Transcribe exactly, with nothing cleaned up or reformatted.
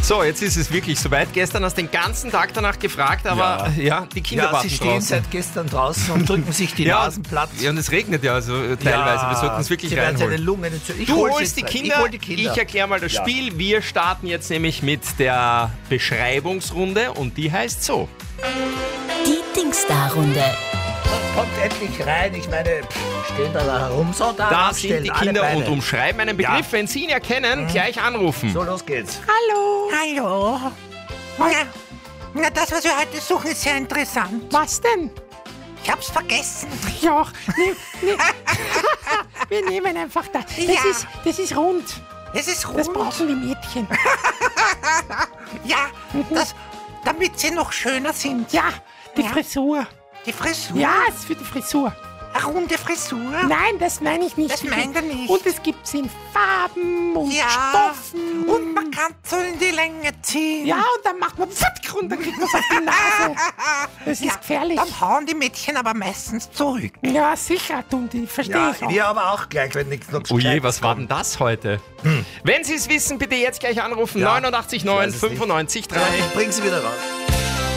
So, jetzt ist es wirklich soweit. Gestern hast du den ganzen Tag danach gefragt, aber ja, ja die Kinder Ja, warten sie stehen draußen. seit gestern draußen und drücken sich die Ja, Nasen platt. Ja, und es regnet ja also äh, teilweise. Wir sollten es wirklich sie werden seine reinholen. Lungen entzünden. Ich Du hol's holst die jetzt rein. Kinder, Ich hol die Kinder. ich erkläre mal das Ja. Spiel. Wir starten jetzt nämlich mit der Beschreibungsrunde und die heißt so. Die Dingsda-Runde. Kommt endlich rein. Ich meine, pff, stehen da, da herum. So, da, Da aufstellen, sind die alle Kinder Beine. und umschreiben einen Begriff. Ja. Wenn Sie ihn erkennen, gleich anrufen. So, los geht's. Hallo. Hallo. Ja, na, das, was wir heute suchen, ist sehr interessant. Was denn? Ich hab's vergessen. Ja, ne, ne. Wir nehmen einfach das. Das, Ja. ist, das ist rund. Es ist Das rund. brauchen die Mädchen. Ja, das, damit sie noch schöner sind. Ja, die Ja. Frisur. Die Frisur. Ja, ist für die Frisur. Eine runde Frisur. Nein, das meine ich nicht. Das meint er nicht. Und es gibt in Farben und Ja. Stoffen. Und man kann so in die Länge ziehen. Ja, und dann macht man Pfuck und dann kriegt man es auf die Nase. Das ist Ja, gefährlich. Dann hauen die Mädchen aber meistens zurück. Ja, sicher tun die, verstehe Ja, ich auch. wir aber auch gleich, wenn nichts noch Oh je, Gescheites was war kommt. denn das heute? Wenn Sie es wissen, bitte jetzt gleich anrufen. Ja, neunundachtzig ich neun weiß es nicht. fünfundneunzig drei. Ich bring sie wieder raus.